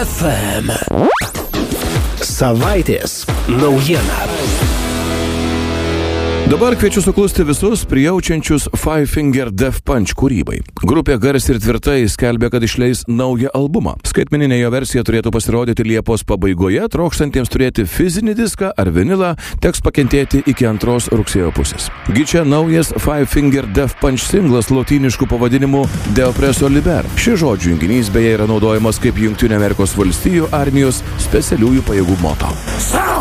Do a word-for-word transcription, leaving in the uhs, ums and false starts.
F M. Savaitės naujiena. Dabar kviečiu suklusti visus prijaučiančius Five Finger Death Punch kūrybai. Grupė garsiai ir tvirtai skelbia, kad išleis naują albumą. Skaitmeninė jo versija turėtų pasirodyti Liepos pabaigoje, trokštantiems turėti fizinį diską ar vinilą, teks pakentėti iki antros rugsėjo pusės. Gi čia naujas Five Finger Death Punch singlas lotynišku pavadinimu De Oppresso Liber. Šis žodžių junginys beje yra naudojamas kaip Jungtinių Amerikos valstijų armijos specialiųjų pajėgų moto.